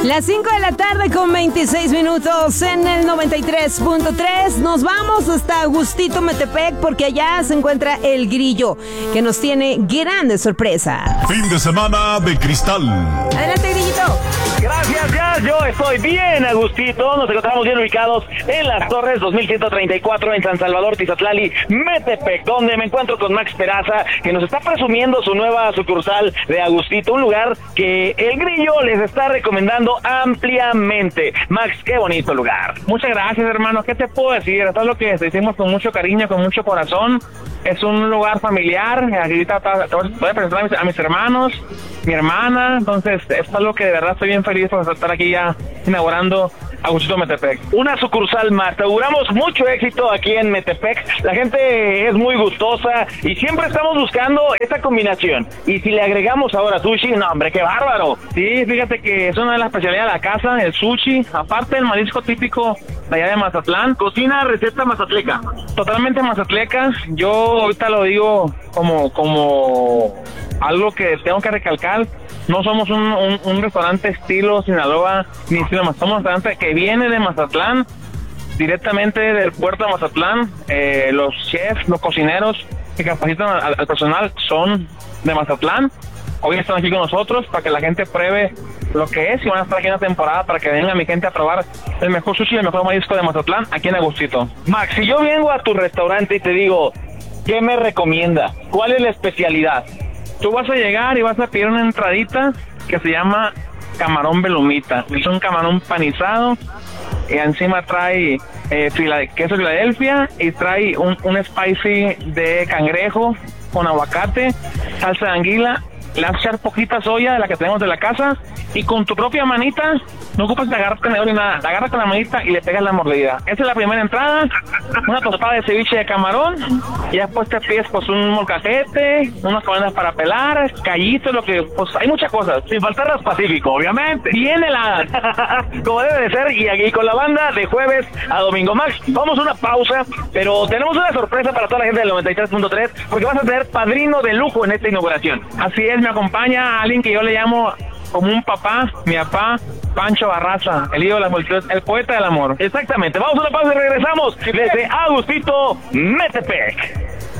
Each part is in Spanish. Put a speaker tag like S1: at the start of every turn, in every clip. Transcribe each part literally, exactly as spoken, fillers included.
S1: Las cinco de la tarde con veintiséis minutos en el noventa y tres punto tres. Nos vamos hasta Agustito Metepec porque allá se encuentra el Grillo, que nos tiene grandes sorpresas.
S2: Fin de semana de cristal.
S1: Adelante, Grillito.
S3: Gracias, ya, yo estoy bien, Agustito. Nos encontramos bien ubicados en Las Torres dos mil ciento treinta y cuatro en San Salvador, Tizatlali, Metepec, donde me encuentro con Max Peraza, que nos está presumiendo su nueva sucursal de Agustito, un lugar que el Grillo les está recomendando ampliamente. Max, qué bonito lugar.
S4: Muchas gracias, hermano. ¿Qué te puedo decir? Esto es lo que hicimos con mucho cariño, con mucho corazón. Es un lugar familiar. Ahorita voy a presentar a mis, a mis hermanos, mi hermana. Entonces, esto es algo que de verdad estoy bien feliz por estar aquí ya inaugurando Agustito Metepec.
S3: Una sucursal más. Te auguramos mucho éxito aquí en Metepec. La gente es muy gustosa y siempre estamos buscando esta combinación. Y si le agregamos ahora sushi, no, hombre, qué bárbaro.
S4: Sí, fíjate que es una de las especialidades de la casa, el sushi. Aparte del marisco típico de allá de Mazatlán.
S3: Cocina receta mazatleca.
S4: Totalmente mazatleca. Yo ahorita lo digo como, como algo que tengo que recalcar. No somos un, un, un restaurante estilo Sinaloa ni estilo Mazatlán, somos un restaurante que viene de Mazatlán, directamente del puerto de Mazatlán. Eh, los chefs, los cocineros que capacitan al, al personal son de Mazatlán. Hoy están aquí con nosotros para que la gente pruebe lo que es y van a estar aquí en la temporada para que venga mi gente a probar el mejor sushi y el mejor marisco de Mazatlán aquí en Agustito.
S3: Max, si yo vengo a tu restaurante y te digo, ¿qué me recomienda? ¿Cuál es la especialidad?
S4: Tú vas a llegar y vas a pedir una entradita que se llama camarón belumita. Es un camarón panizado y encima trae eh, fila, queso Filadelfia y trae un, un spicy de cangrejo con aguacate, salsa de anguila. Le vas a echar poquita soya de la que tenemos de la casa y con tu propia manita, no ocupas de agarrar tenedor ni nada, la agarras con la manita y le pegas la mordida. Esa es la primera entrada, una tostada de ceviche de camarón, y después te pides pues un molcajete, unas cabanas para pelar, callitos, lo que, pues hay muchas cosas.
S3: Sin faltar las Pacífico, obviamente.
S4: Bien heladas,
S3: como debe de ser, y aquí con la banda de jueves a domingo. Max, vamos a una pausa, pero tenemos una sorpresa para toda la gente del noventa y tres punto tres, porque vas a tener padrino de lujo en esta inauguración.
S4: Así es, me acompaña alguien que yo le llamo como un papá, mi papá, Pancho Barraza, el ídolo de las multitudes, el poeta del amor.
S3: Exactamente, vamos a una pausa y regresamos desde Agustito Metepec.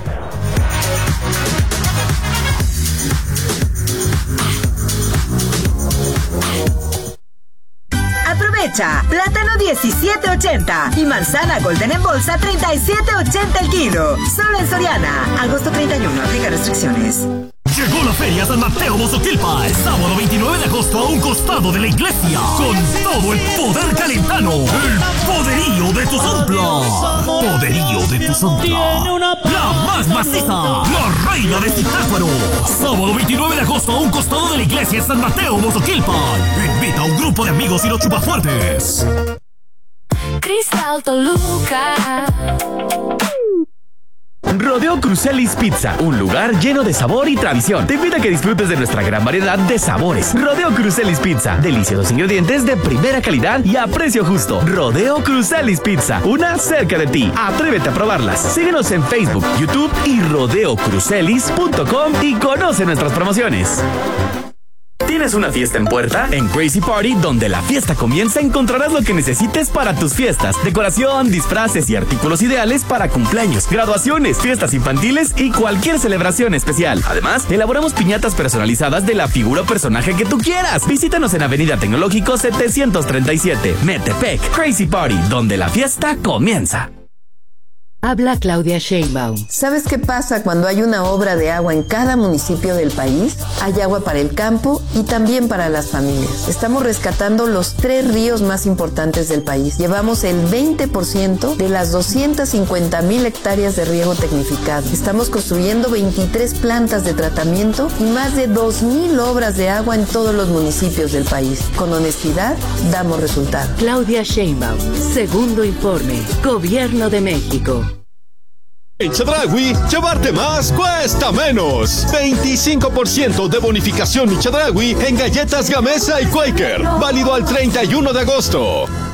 S5: Aprovecha, plátano diecisiete ochenta y manzana golden en bolsa treinta y siete ochenta el kilo. Solo en Soriana. Agosto treinta y uno, aplica restricciones.
S6: Llegó la Feria San Mateo Mozoquilpa, el sábado veintinueve de agosto a un costado de la iglesia, con todo el poder calentano, el poderío de tu Zompla, poderío de tu Zompla, la más maciza, la reina de Zitácuaro. Sábado veintinueve de agosto a un costado de la iglesia San Mateo Mozoquilpa. Invita a un grupo de amigos y los chupafuertes.
S7: Cristal Toluca.
S8: Rodeo Crucelis Pizza, un lugar lleno de sabor y tradición. Te invita a que disfrutes de nuestra gran variedad de sabores. Rodeo Crucelis Pizza, deliciosos ingredientes de primera calidad y a precio justo. Rodeo Crucelis Pizza, una cerca de ti. Atrévete a probarlas. Síguenos en Facebook, YouTube y rodeo crucelis punto com y conoce nuestras promociones. ¿Tienes una fiesta en puerta? En Crazy Party, donde la fiesta comienza, encontrarás lo que necesites para tus fiestas. Decoración, disfraces y artículos ideales para cumpleaños, graduaciones, fiestas infantiles y cualquier celebración especial. Además, elaboramos piñatas personalizadas de la figura o personaje que tú quieras. Visítanos en Avenida Tecnológico setecientos treinta y siete, Metepec. Crazy Party, donde la fiesta comienza.
S9: Habla Claudia Sheinbaum.
S10: ¿Sabes qué pasa cuando hay una obra de agua en cada municipio del país? Hay agua para el campo y también para las familias. Estamos rescatando los tres ríos más importantes del país. Llevamos el veinte por ciento de las doscientas cincuenta mil hectáreas de riego tecnificado. Estamos construyendo veintitrés plantas de tratamiento y más de dos mil obras de agua en todos los municipios del país. Con honestidad, damos resultados.
S9: Claudia Sheinbaum, segundo informe, Gobierno de México.
S11: En Chedraui, llevarte más cuesta menos. veinticinco por ciento de bonificación y Chedraui en galletas Gamesa y Quaker. Válido al treinta y uno de agosto.